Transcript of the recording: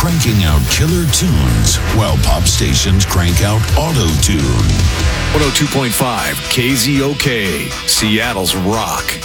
cranking out killer tunes while pop stations crank out auto-tune. 102.5 KZOK, Seattle's rock.